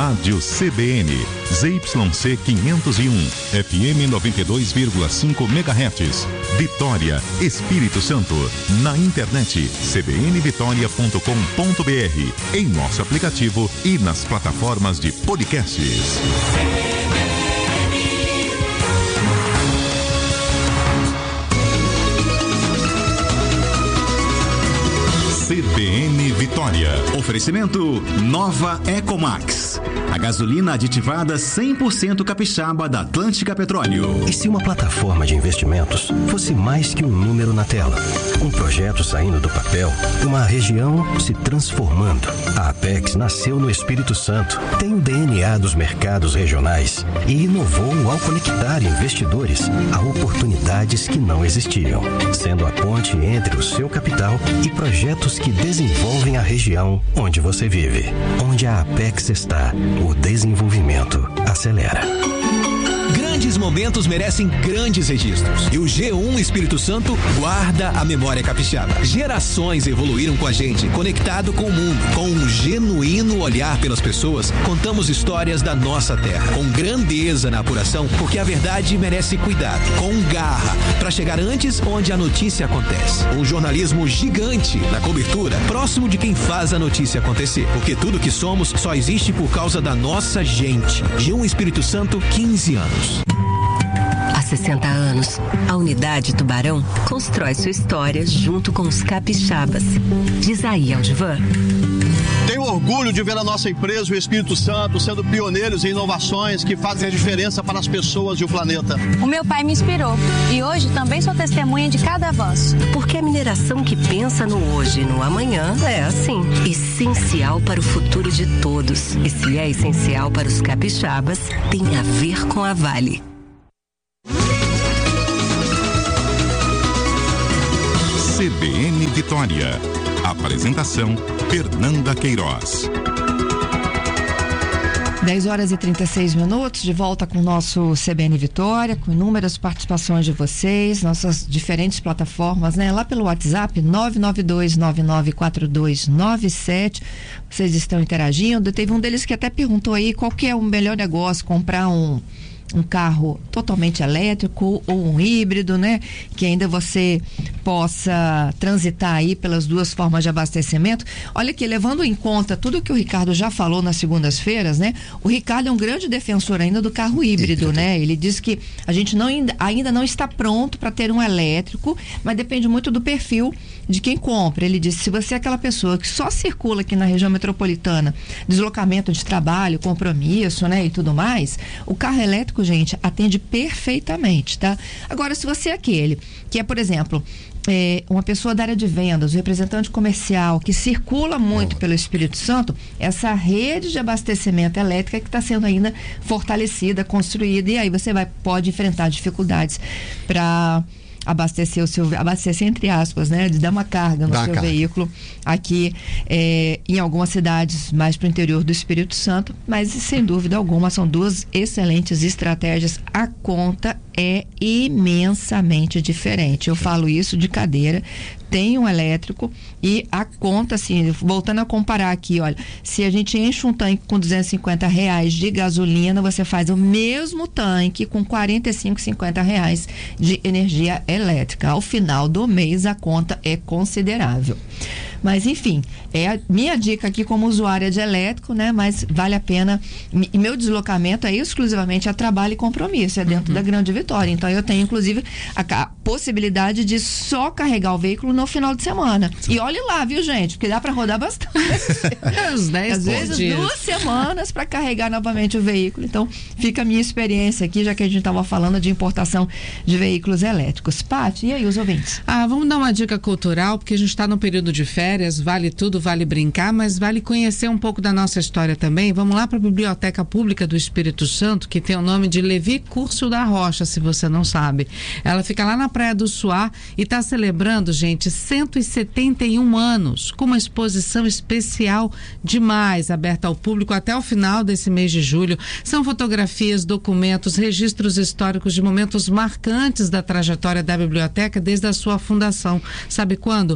Rádio CBN, ZYC 501, FM 92,5 MHz, Vitória, Espírito Santo. Na internet, cbnvitoria.com.br, em nosso aplicativo e nas plataformas de podcasts. CBN Vitória. Oferecimento Nova Ecomax. A gasolina aditivada 100% capixaba da Atlântica Petróleo. E se uma plataforma de investimentos fosse mais que um número na tela? Um projeto saindo do papel, uma região se transformando. A Apex nasceu no Espírito Santo, tem o DNA dos mercados regionais e inovou ao conectar investidores a oportunidades que não existiam, sendo a ponte entre o seu capital e projetos que desenvolvem a região onde você vive. Onde a Apex está, o desenvolvimento acelera. Grandes momentos merecem grandes registros. E o G1 Espírito Santo guarda a memória capixaba. Gerações evoluíram com a gente, conectado com o mundo. Com um genuíno olhar pelas pessoas, contamos histórias da nossa terra. Com grandeza na apuração, porque a verdade merece cuidado. Com garra, para chegar antes onde a notícia acontece. Um jornalismo gigante na cobertura, próximo de quem faz a notícia acontecer. Porque tudo que somos só existe por causa da nossa gente. G1 Espírito Santo, 15 anos. Há 60 anos, a Unidade Tubarão constrói sua história junto com os capixabas. Diz aí, Aldivan. Tenho orgulho de ver a nossa empresa, o Espírito Santo, sendo pioneiros em inovações que fazem a diferença para as pessoas e o planeta. O meu pai me inspirou e hoje também sou testemunha de cada avanço. Porque a mineração que pensa no hoje e no amanhã é assim, essencial para o futuro de todos. E se é essencial para os capixabas, tem a ver com a Vale. CBN Vitória. Apresentação, Fernanda Queiroz. 10 horas e 36 minutos, de volta com o nosso CBN Vitória, com inúmeras participações de vocês, nossas diferentes plataformas, né? Lá pelo WhatsApp, 992994297, vocês estão interagindo. Teve um deles que até perguntou aí qual que é o melhor negócio, comprar um carro totalmente elétrico ou um híbrido, né? Que ainda você possa transitar aí pelas duas formas de abastecimento. Olha aqui, levando em conta tudo que o Ricardo já falou nas segundas-feiras, né? O Ricardo é um grande defensor ainda do carro híbrido, né? Ele diz que a gente ainda não está pronto para ter um elétrico, mas depende muito do perfil de quem compra. Ele disse, se você é aquela pessoa que só circula aqui na região metropolitana, deslocamento de trabalho, compromisso, né? E tudo mais, o carro elétrico, gente, atende perfeitamente, tá? Agora, se você é aquele que é, por exemplo, uma pessoa da área de vendas, representante comercial, que circula muito pelo Espírito Santo, essa rede de abastecimento elétrica que está sendo ainda fortalecida, construída, e aí você pode enfrentar dificuldades para abastecer entre aspas, né? De dar uma carga no seu veículo aqui em algumas cidades mais para o interior do Espírito Santo, mas sem dúvida alguma são duas excelentes estratégias. A conta é imensamente diferente. Eu falo isso de cadeira. Tem um elétrico e a conta, assim, voltando a comparar aqui, olha, se a gente enche um tanque com R$250 de gasolina, você faz o mesmo tanque com R$45,50 de energia elétrica. Ao final do mês, a conta é considerável. Mas, enfim, é a minha dica aqui como usuária de elétrico, né? Mas vale a pena. E meu deslocamento é exclusivamente a trabalho e compromisso, é dentro da Grande Vitória. Então, eu tenho, inclusive, a possibilidade de só carregar o veículo no final de semana. Sim. E olhe lá, viu, gente? Porque dá para rodar bastante. Às vezes, 2 semanas para carregar novamente o veículo. Então, fica a minha experiência aqui, já que a gente estava falando de importação de veículos elétricos. Paty, e aí os ouvintes? Vamos dar uma dica cultural, porque a gente está no período de férias, vale tudo, vale brincar, mas vale conhecer um pouco da nossa história também. Vamos lá para a Biblioteca Pública do Espírito Santo, que tem o nome de Levi Curcio da Rocha, se você não sabe. Ela fica lá na Praia do Suá e está celebrando, gente, 171 anos, com uma exposição especial demais, aberta ao público até o final desse mês de julho. São fotografias, documentos, registros históricos de momentos marcantes da trajetória da biblioteca desde a sua fundação. Sabe quando?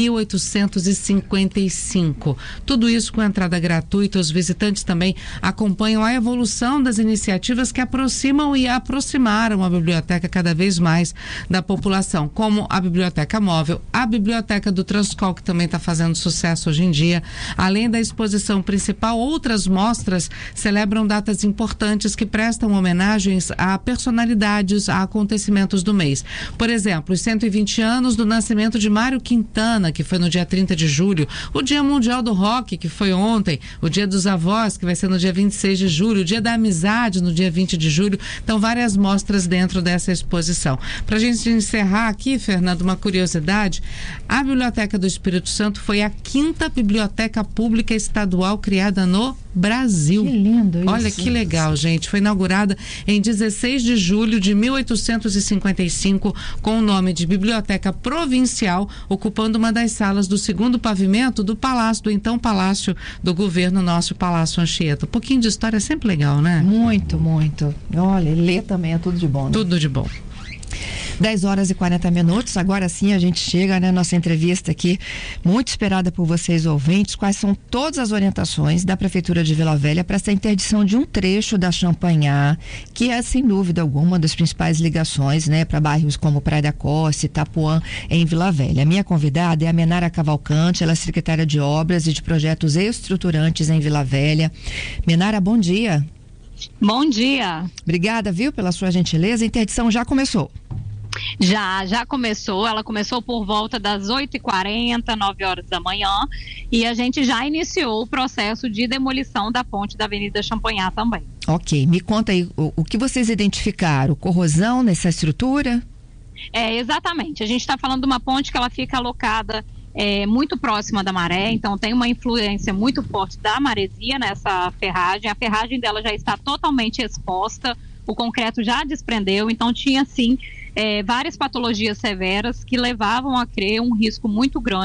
1855. Tudo isso com entrada gratuita. Os visitantes também acompanham a evolução das iniciativas que aproximam e aproximaram a biblioteca cada vez mais da população, como a biblioteca móvel, a biblioteca do Transcol, que também está fazendo sucesso hoje em dia. Além da exposição principal, outras mostras celebram datas importantes que prestam homenagens a personalidades, a acontecimentos do mês. Por exemplo, os 120 anos do nascimento de Mário Quintana, que foi no dia 30 de julho, o Dia Mundial do Rock, que foi ontem, o Dia dos Avós, que vai ser no dia 26 de julho, o Dia da Amizade, no dia 20 de julho. Então, várias mostras dentro dessa exposição. Para a gente encerrar aqui, Fernando, uma curiosidade: a Biblioteca do Espírito Santo foi a 5ª biblioteca pública estadual criada no Brasil. Que lindo isso. Olha que legal, gente. Foi inaugurada em 16 de julho de 1855 com o nome de Biblioteca Provincial, ocupando uma das salas do 2º pavimento do Palácio, do então Palácio do Governo, nosso Palácio Anchieta. Um pouquinho de história é sempre legal, né? Muito, muito. Olha, ler também é tudo de bom, né? Tudo de bom. 10h40. Agora sim a gente chega na nossa entrevista aqui, muito esperada por vocês ouvintes. Quais são todas as orientações da Prefeitura de Vila Velha para essa interdição de um trecho da Champanhar, que é sem dúvida alguma uma das principais ligações, né, para bairros como Praia da Costa e Itapuã em Vila Velha. A minha convidada é a Menara Cavalcante, ela é secretária de Obras e de Projetos Estruturantes em Vila Velha. Menara, bom dia. Bom dia. Obrigada, viu, pela sua gentileza. A interdição já começou. Já começou, ela começou por volta das 8h40, 9 horas da manhã, e a gente já iniciou o processo de demolição da ponte da Avenida Champanhar também. Ok, me conta aí o que vocês identificaram, corrosão nessa estrutura? Exatamente, a gente está falando de uma ponte que ela fica alocada muito próxima da maré, então tem uma influência muito forte da maresia nessa ferragem, a ferragem dela já está totalmente exposta, o concreto já desprendeu, então tinha sim várias patologias severas que levavam a crer um risco muito grande